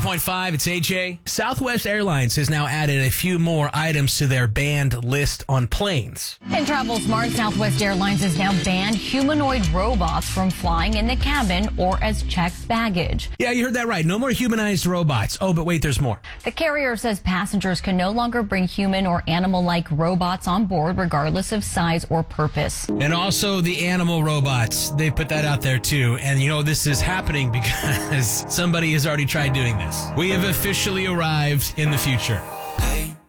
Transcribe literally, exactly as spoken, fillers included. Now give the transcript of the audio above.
point five, it's A J. Southwest Airlines has now added a few more items to their banned list on planes. In Travel Smart, Southwest Airlines has now banned humanoid robots from flying in the cabin or as checked baggage. Yeah, you heard that right. No more humanized robots. Oh, but wait, there's more. The carrier says passengers can no longer bring human or animal-like robots on board, regardless of size or purpose. And also the animal robots. They put that out there, too. And, you know, this is happening because somebody has already tried doing this. We have officially arrived in the future.